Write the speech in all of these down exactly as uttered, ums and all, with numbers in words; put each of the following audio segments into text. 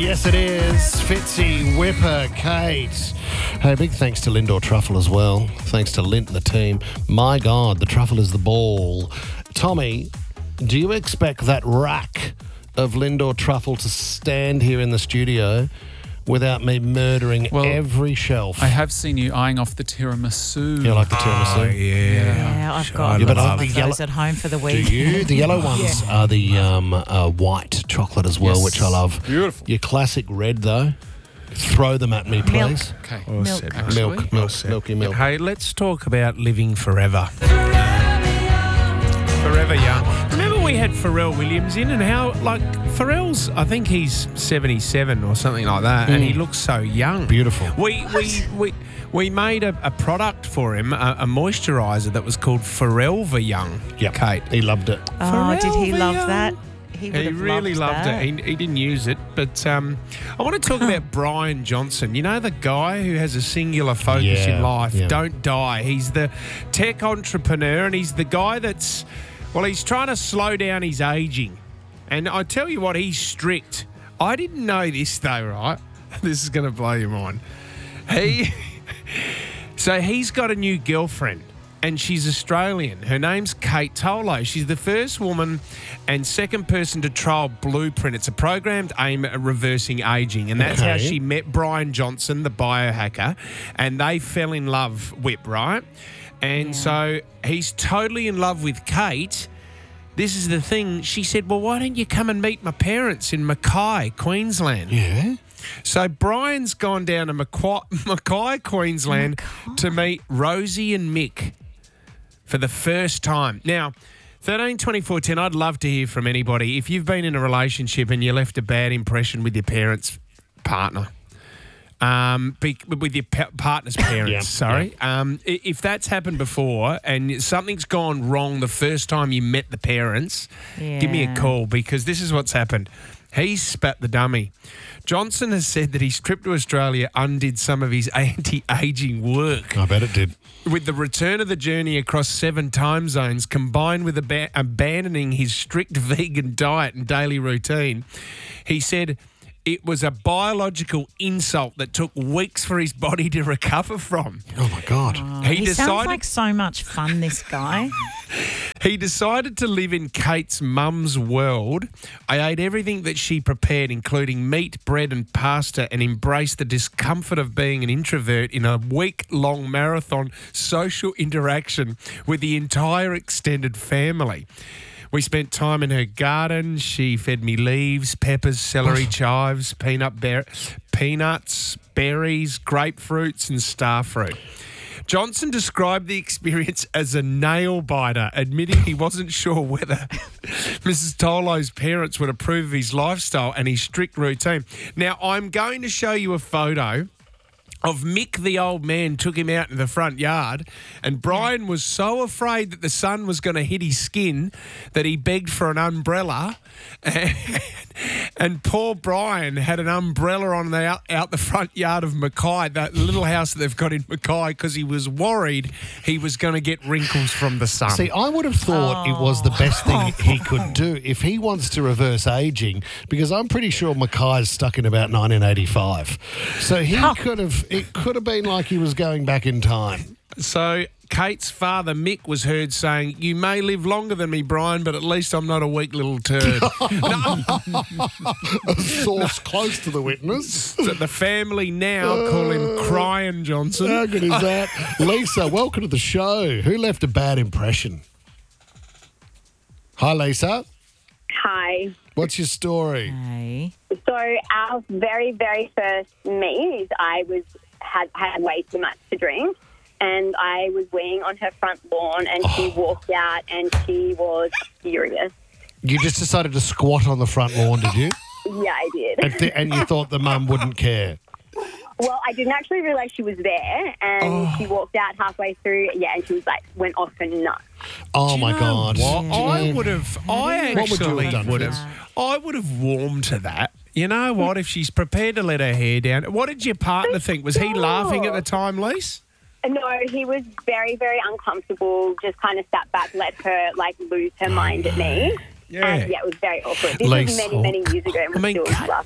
Yes, it is. Fitzy, Whipper, Kate. Hey, big thanks to Lindor Truffle as well. Thanks to Lint and the team. My God, the truffle is the ball. Tommy, do you expect that rack of Lindor Truffle to stand here in the studio without me murdering Well, every shelf? I have seen you eyeing off the tiramisu. You like the tiramisu? Oh, yeah. Yeah, I've got Yeah, but lots I- of the those yellow- at home for the Do week. you? The yellow ones are the um, uh, white chocolate as well, Yes. which I love. Beautiful. Your classic red, though, throw them at me, please. Okay. Well Milk. said, Actually, Milk, milk, milky milk. Hey, let's talk about living forever. Forever young. Remember we had Pharrell Williams in, and how, like, Pharrell's, I think he's seventy-seven or something like that, and he looks so young. Beautiful. We we we, we made a, a product for him, a, a moisturiser that was called Pharrelva Young. Yep. Kate. He loved it. Oh, did he Forever love young. that? He, would He have really loved that. it. He, he didn't use it, but um, I want to talk about Brian Johnson. You know, the guy who has a singular focus Yeah, in life. yeah. Don't die. He's the tech entrepreneur, and he's the guy that's, well, he's trying to slow down his aging. And I tell you what, he's strict. I didn't know this though, right? This is going to blow your mind. He, so he's got a new girlfriend, and she's Australian. Her name's Kate Tolo. She's the first woman and second person to trial Blueprint. It's a programmed aim at reversing aging, and that's how Okay. she met Brian Johnson, the biohacker, and they fell in love, Whip, right? And Yeah. so he's totally in love with Kate. This is the thing. She said, well, why don't you come and meet my parents in Mackay, Queensland? Yeah. So Brian's gone down to Mackay, Mackay Queensland, to meet Rosie and Mick for the first time. Now, thirteen twenty-four ten, I'd love to hear from anybody. If you've been in a relationship and you left a bad impression with your parents' partner, um, be, with your pa- partner's parents, Yeah, sorry. Um, i- if that's happened before and something's gone wrong the first time you met the parents, give me a Yeah. call, because this is what's happened. He spat the dummy. Johnson has said that his trip to Australia undid some of his anti-aging work. I bet it did. With the return of the journey across seven time zones, combined with ab- abandoning his strict vegan diet and daily routine, he said it was a biological insult that took weeks for his body to recover from. Oh, my God. he, He decided sounds like so much fun, this guy. he decided to live in Kate's mum's world. I ate everything that she prepared, including meat, bread and pasta, and embraced the discomfort of being an introvert in a week-long marathon social interaction with the entire extended family. We spent time in her garden. She fed me leaves, peppers, celery, chives, peanut bear- peanuts, berries, grapefruits, and starfruit. Johnson described the experience as a nail biter, admitting he wasn't sure whether Missus Tolo's parents would approve of his lifestyle and his strict routine. Now, I'm going to show you a photo of Mick, the old man, took him out in the front yard, and Brian was so afraid that the sun was going to hit his skin that he begged for an umbrella, and, and poor Brian had an umbrella on the out, out the front yard of Mackay, that little house that they've got in Mackay, because he was worried he was going to get wrinkles from the sun. See, I would have thought it was the best thing he could do if he wants to reverse aging, because I'm pretty sure Mackay's stuck in about nineteen eighty-five. So he could have, it could have been like he was going back in time. So Kate's father, Mick, was heard saying, "You may live longer than me, Brian, but at least I'm not a weak little turd." No. A source close to the witness. So the family now call him Crying Johnson. How good is that? Lisa, welcome to the show. Who left a bad impression? Hi, Lisa. Hi. What's your story? Hey. So our very, very first meet, I was had had way too much to drink, and I was weeing on her front lawn, and she walked out, and she was furious. You just decided to squat on the front lawn, did you? Yeah, I did. And, th- and you thought the mum wouldn't care? Well, I didn't actually realise she was there, and she walked out halfway through. Yeah, and she was like, went off her nut. Oh, my God. What? Do I you- would have. I What would you actually have done, would Fizz? have. I would have warmed to that. You know what? If she's prepared to let her hair down, what did your partner think? Was he laughing at the time, Lise? No, he was very, very uncomfortable. Just kind of sat back, let her like lose her mind at me. Yeah. And yeah, it was very awkward. This Lisa- was many, many years ago, and I we mean, still Kate, laughed.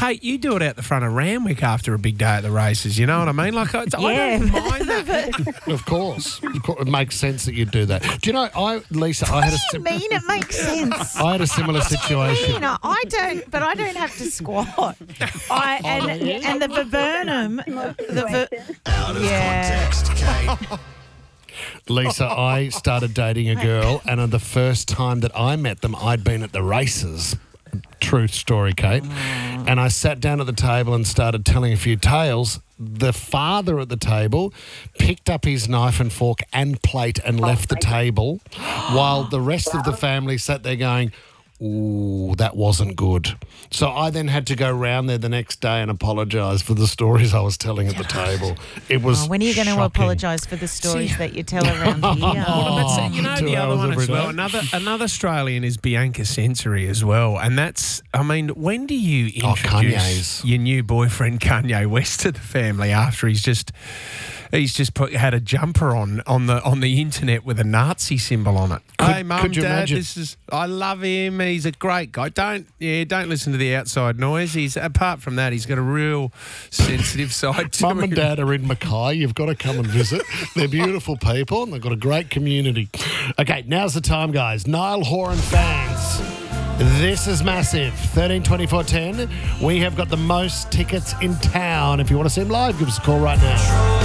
Kate, you do it out the front of Randwick after a big day at the races. You know what I mean? Like, I, I Yeah. don't mind that. Of course. Of course. It makes sense that you'd do that. Do you know, I, Lisa, I had a What do you sim- mean it makes sense? I had a similar situation. You know, I don't, but I don't have to squat. I and and the viburnum, the vi- yeah. Lisa, I started dating a girl, and on the first time that I met them, I'd been at the races. True story, Kate. And I sat down at the table and started telling a few tales. The father at the table picked up his knife and fork and plate and left the table, while the rest of the family sat there going, ooh, that wasn't good. So I then had to go round there the next day and apologise for the stories I was telling at the table. It was Oh, when are you going to shocking. apologise for the stories that you tell around here? But see, you know Two the other hours one every as well. day. Another another Australian is Bianca Sensory as well, and that's. I mean, when do you Oh, introduce Kanye's. your new boyfriend Kanye West to the family after he's just he's just put had a jumper on on the on the internet with a Nazi symbol on it? Could- hey, mum, could you dad, imagine? this is. I love him. He's a great guy. Don't yeah, don't listen to the outside noise. He's apart from that, he's got a real sensitive side to Mum him. and Dad are in Mackay. You've got to come and visit. They're beautiful people and they've got a great community. Okay, now's the time, guys. Niall Horan fans. This is massive. thirteen twenty-four ten. We have got the most tickets in town. If you want to see him live, give us a call right now.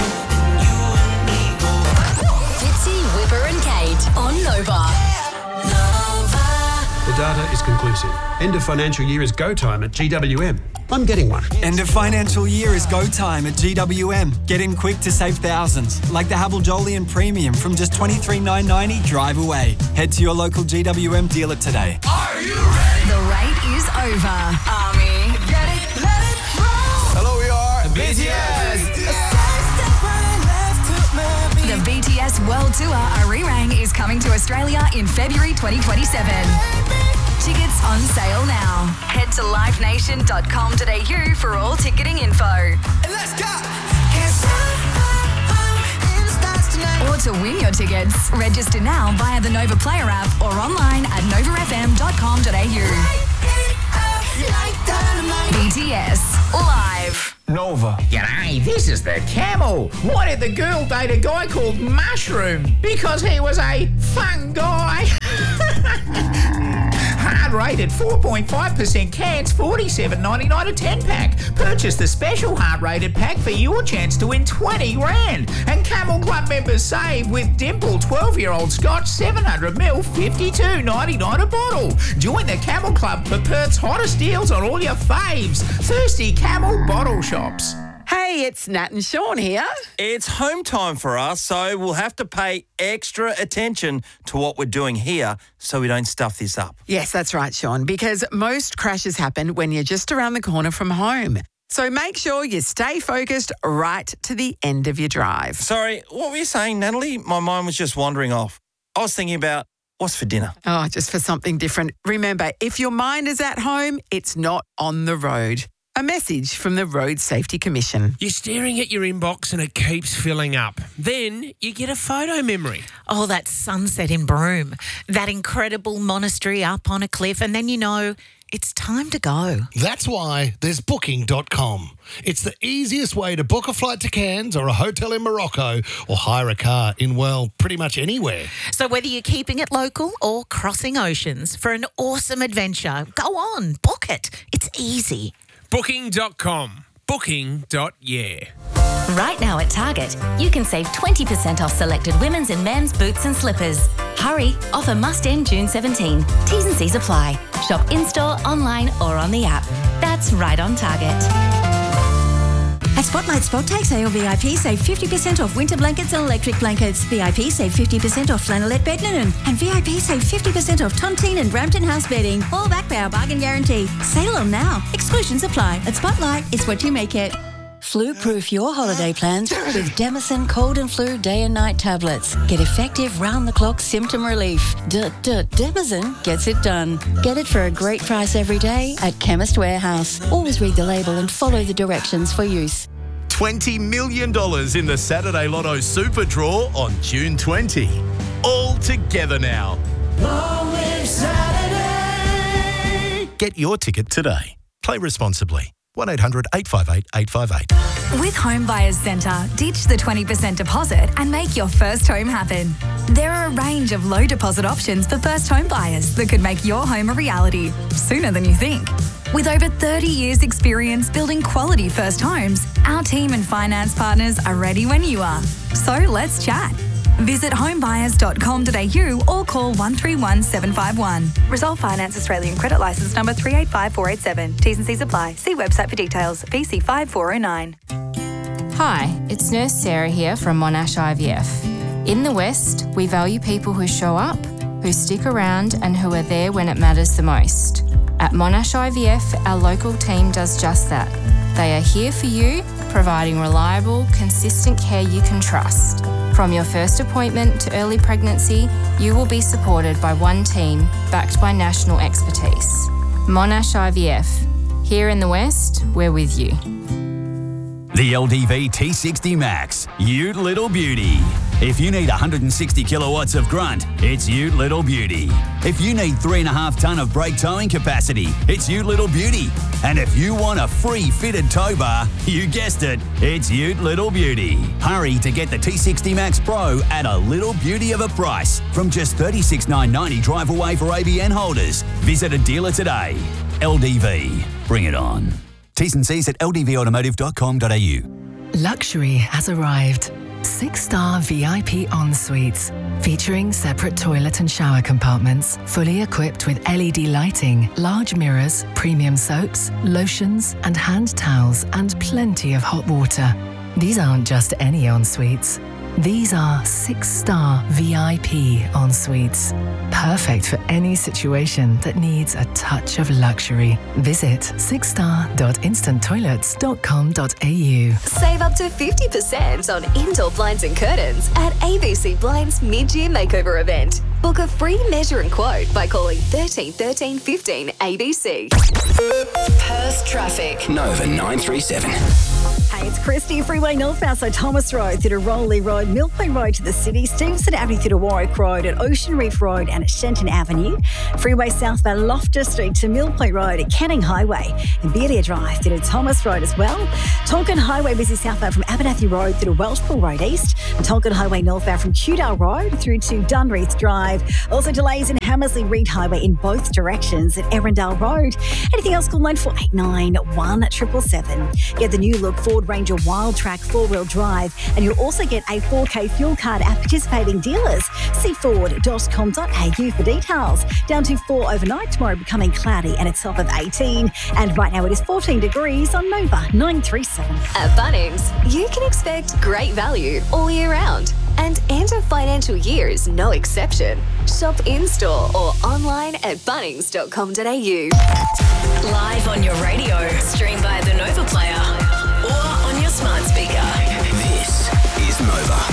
Fitzy, Whipper and Kate on Nova. The data is conclusive. End of financial year is go time at G W M. I'm getting one. End of financial year is go time at G W M. Get in quick to save thousands, like the Havel Jolyon Premium from just twenty-three thousand nine hundred ninety drive away. Head to your local G W M dealer today. Are you ready? The wait is over. Army, get it, let it roll. Hello, we are B T S. The B T S World Tour Arirang is coming to Australia in February twenty twenty-seven. Tickets on sale now. Head to live nation dot com dot a u for all ticketing info. Let's go. Or to win your tickets, register now via the Nova Player app or online at nova f m dot com dot a u. B T S Live. Nova. G'day, this is the Camel. Why did the girl date a guy called Mushroom? Because he was a fun guy. Hard rated four point five percent cans, forty-seven ninety-nine a ten pack. Purchase the special hard rated pack for your chance to win twenty grand. And Camel Club members save with Dimple twelve year old Scotch seven hundred milliliters, fifty-two ninety-nine a bottle. Join the Camel Club for Perth's hottest deals on all your faves. Thirsty Camel bottle shops. Hey, it's Nat and Sean here. It's home time for us, so we'll have to pay extra attention to what we're doing here so we don't stuff this up. Yes, that's right, Sean, because most crashes happen when you're just around the corner from home. So make sure you stay focused right to the end of your drive. Sorry, what were you saying, Natalie? My mind was just wandering off. I was thinking about what's for dinner. Oh, just for something different. Remember, if your mind is at home, it's not on the road. A message from the Road Safety Commission. You're staring at your inbox and it keeps filling up. Then you get a photo memory. Oh, that sunset in Broome, that incredible monastery up on a cliff, and then you know it's time to go. That's why there's booking dot com. It's the easiest way to book a flight to Cairns or a hotel in Morocco or hire a car in, well, pretty much anywhere. So whether you're keeping it local or crossing oceans for an awesome adventure, go on, book it. It's easy. booking dot com. booking dot yeah. Right now at Target, you can save twenty percent off selected women's and men's boots and slippers. Hurry, offer must end June seventeenth. T's and C's apply. Shop in-store, online or on the app. That's right on Target. At Spotlight Spot Take Sale, V I P save fifty percent off winter blankets and electric blankets. V I P save fifty percent off flannelette bed linen. And V I P save fifty percent off Tontine and Brampton House bedding. All backed by our bargain guarantee. Sale on now. Exclusions apply. At Spotlight, it's what you make it. Flu-proof your holiday plans with Demison Cold and Flu Day and Night tablets. Get effective round-the-clock symptom relief. D-d- Demison gets it done. Get it for a great price every day at Chemist Warehouse. Always read the label and follow the directions for use. twenty million dollars in the Saturday Lotto Super Draw on June twentieth. All together now. Long live Saturday. Get your ticket today. Play responsibly. one eight hundred eight five eight eight five eight. With Home Buyers Centre, ditch the twenty percent deposit and make your first home happen. There are a range of low deposit options for first home buyers that could make your home a reality sooner than you think. With over thirty years experience building quality first homes, our team and finance partners are ready when you are. So let's chat. Visit homebuyers dot com dot a u or call one three one seven five one. Resolve Finance Australian Credit Licence number three eight five four eight seven. T's and C's apply. See website for details. V C five four oh nine. Hi, it's Nurse Sarah here from Monash I V F. In the West, we value people who show up, who stick around and who are there when it matters the most. At Monash I V F, our local team does just that. They are here for you, providing reliable, consistent care you can trust. From your first appointment to early pregnancy, you will be supported by one team backed by national expertise. Monash I V F. Here in the West, we're with you. The L D V T sixty Max, Ute Little Beauty. If you need one hundred sixty kilowatts of grunt, it's Ute Little Beauty. If you need three and a half tonne of brake towing capacity, it's Ute Little Beauty. And if you want a free fitted tow bar, you guessed it, it's Ute Little Beauty. Hurry to get the T sixty Max Pro at a little beauty of a price from just thirty-six thousand nine hundred ninety drive away for A B N holders. Visit a dealer today. L D V, bring it on. T's and C's at l d v automotive dot com dot a u. Luxury has arrived. Six-star V I P en-suites, featuring separate toilet and shower compartments, fully equipped with L E D lighting, large mirrors, premium soaps, lotions and hand towels, and plenty of hot water. These aren't just any en-suites. These are six-star V I P en-suites. Perfect for any situation that needs a touch of luxury. Visit six star dot instant toilets dot com dot a u. Save up to fifty percent on indoor blinds and curtains at A B C Blinds mid-year makeover event. Book a free measure and quote by calling thirteen thirteen fifteen A B C. Perth traffic. Nova nine three seven. Hey, it's Christy. Freeway northbound, so Thomas Road through to Rowley Road, Mill Point Road to the city, Stevenson Avenue through to Warwick Road, at Ocean Reef Road and at Shenton Avenue. Freeway southbound Loftus Street to Mill Point Road at Canning Highway and Beardia Drive through to Thomas Road as well. Tonkin Highway busy southbound from Abernathy Road through to Welshpool Road East. And Tonkin Highway northbound from Kewdale Road through to Dunreath Drive. Also delays in Hammersley Reed Highway in both directions at Erindale Road. Anything else, call nine four eight nine one seven seven seven. Get the new look Ford Ranger Wild Track four-wheel drive, and you'll also get a four K fuel card at participating dealers. See ford dot com dot a u for details. Down to four overnight, tomorrow becoming cloudy and a top of eighteen. And right now it is fourteen degrees on Nova nine three seven. At Bunnings, you can expect great value all year round. And end of financial year is no exception. Shop in-store or online at bunnings dot com dot a u. Live on your radio, stream by the Nova Player or on your smart speaker. This is Nova.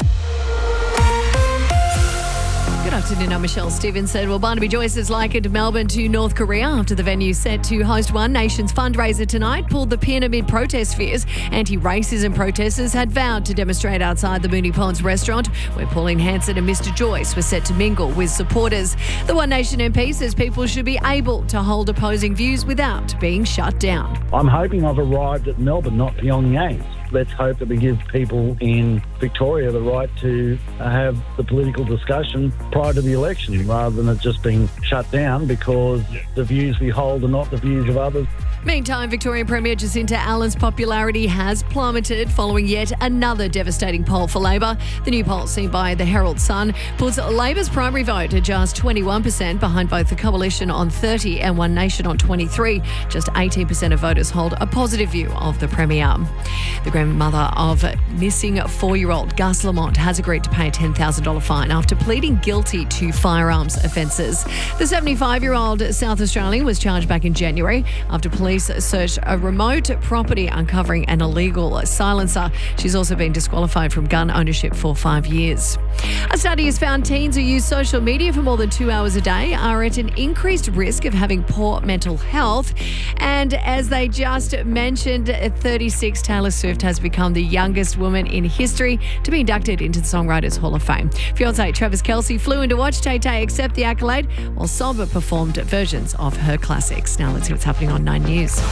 Good afternoon, I'm Michelle Stevenson. Well, Barnaby Joyce has likened Melbourne to North Korea after the venue set to host One Nation's fundraiser tonight pulled the pin amid protest fears. Anti-racism protesters had vowed to demonstrate outside the Moonee Ponds restaurant, where Pauline Hanson and Mister Joyce were set to mingle with supporters. The One Nation M P says people should be able to hold opposing views without being shut down. I'm hoping I've arrived at Melbourne, not Pyongyang. Let's hope that we give people in Victoria the right to have the political discussion prior to the election rather than it just being shut down because the views we hold are not the views of others. Meantime, Victorian Premier Jacinta Allen's popularity has plummeted following yet another devastating poll for Labor. The new poll seen by the Herald Sun puts Labor's primary vote at just twenty-one percent behind both the Coalition on thirty and One Nation on twenty-three. Just eighteen percent of voters hold a positive view of the Premier. The grandmother of missing four-year-old Gus Lamont has agreed to pay a ten thousand dollars fine after pleading guilty to firearms offences. The seventy-five-year-old South Australian was charged back in January after police searched a remote property uncovering an illegal silencer. She's also been disqualified from gun ownership for five years. A study has found teens who use social media for more than two hours a day are at an increased risk of having poor mental health. And as they just mentioned, thirty-six, Taylor Swift has become the youngest woman in history to be inducted into the Songwriters Hall of Fame. Fiancé Travis Kelce flew in to watch Tay-Tay accept the accolade, while Soba performed versions of her classics. Now let's see what's happening on Nine News.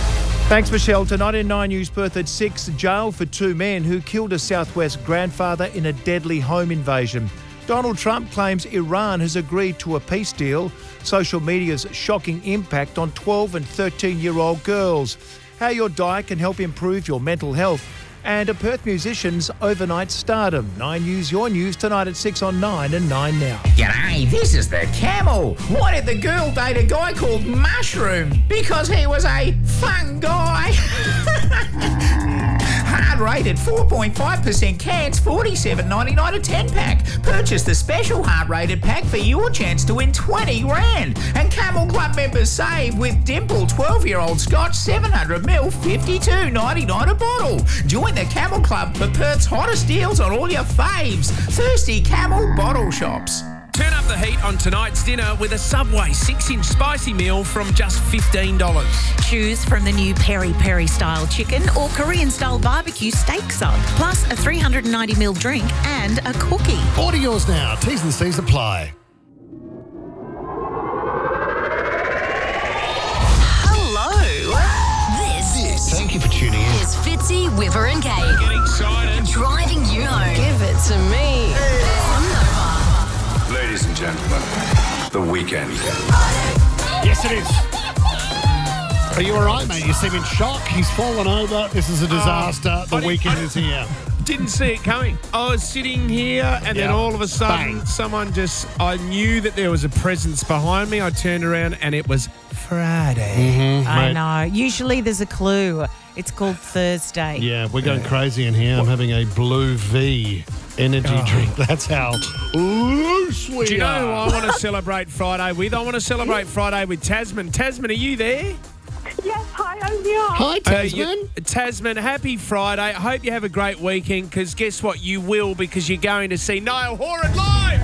Thanks, Michelle. Tonight in Nine News, Perth at six, jail for two men who killed a Southwest grandfather in a deadly home invasion. Donald Trump claims Iran has agreed to a peace deal. Social media's shocking impact on twelve and thirteen-year-old girls. How your diet can help improve your mental health. And a Perth musician's overnight stardom. Nine News, your news tonight at six on Nine and Nine Now. G'day, this is the Camel. Why did the girl date a guy called Mushroom? Because he was a fun guy. Hard rated four point five percent cans, forty-seven ninety-nine a ten pack. Purchase the special hard rated pack for your chance to win twenty rand. And Camel Club members save with Dimple twelve year old Scotch seven hundred milliliters, fifty-two ninety-nine a bottle. Join the Camel Club for Perth's hottest deals on all your faves. Thirsty Camel bottle shops. Turn up the heat on tonight's dinner with a Subway six inch spicy meal from just fifteen dollars. Choose from the new peri peri style chicken or Korean style barbecue steak sub, plus a three hundred ninety milliliter drink and a cookie. Order yours now. T's and C's apply. Hello. This, this. Thank you for tuning in. is Fitzy, Whipper and Kate. Get excited. Driving you home. Give it to me. On Nova. Ladies and gentlemen, the weekend. Yes, it is. Are you all right, mate? You seem in shock. He's fallen over. This is a disaster. Oh, the weekend is here. Didn't see it coming. I was sitting here and Yeah. then all of a sudden Bang. someone just, I knew that there was a presence behind me. I turned around and it was Friday. Mm-hmm, I mate. know. Usually there's a clue. It's called Thursday. Yeah, we're going crazy in here. I'm having a Blue V energy Oh. drink. That's how loose we Do you know who are. I want to celebrate Friday with? I want to celebrate Friday with Tasman. Tasman, are you there? Yes, hi, I'm here. Hi, Uh, you- Tasman, happy Friday. I hope you have a great weekend because guess what? You will because you're going to see Niall Horan live.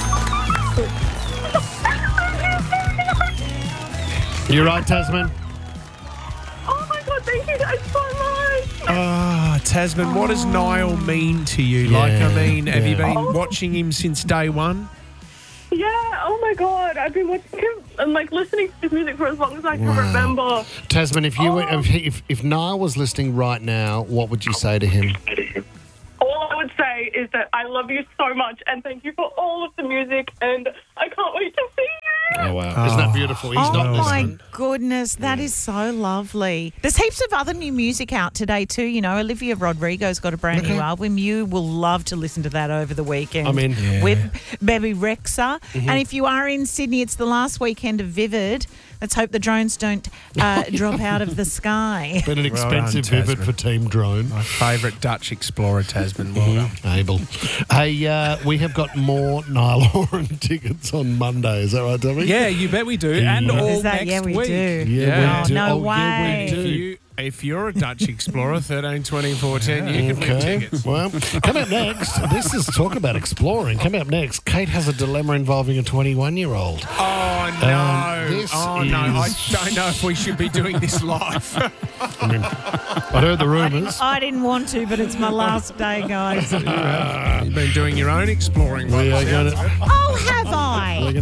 You're right, Tasman. Oh my god, thank you guys so much. Ah, Tasman, what does Niall mean to you? like, I Yeah, mean, have you yeah. been watching him since day one? Yeah, oh my god, I've been watching him and like listening to his music for as long as I can Wow. remember. Tasman, if you were, Oh. if, he- if if Niall was listening right now, what would you say to him? All I would say is that I love you so much and thank you for all of the music and I can't wait to see you. Oh wow, isn't that beautiful? He's oh not my listening. goodness, that is so lovely. There's heaps of other new music out today too. You know, Olivia Rodrigo's got a brand new album. You will love to listen to that over the weekend. I'm in. Yeah. With Baby Rexa. Mhm. And if you are in Sydney, it's the last weekend of Vivid. Let's hope the drones don't uh, drop out of the sky. Been an expensive Tasman. vivid for Team Drone. My favourite Dutch explorer, Tasman. Well done. Able. Hey, uh, we have got more Niall Horan tickets on Monday. Is that right, Debbie? Yeah, you bet we do. And Yeah. all Is that- next yeah, we week. do. Yeah, we do. no Oh, yeah, we way. do. If, you, if you're a Dutch explorer, thirteen, twenty, fourteen, you can win Okay. tickets. Well, come up next. This is talk about exploring. Come up next. Kate has a dilemma involving a twenty-one-year-old. Oh, no. Um, this oh, no. I is- don't know if we should be doing this live. I mean, I heard the rumours. I didn't want to, but it's my last day, guys. You've been doing your own exploring. by We the are sounds gonna- of it. Oh, have I?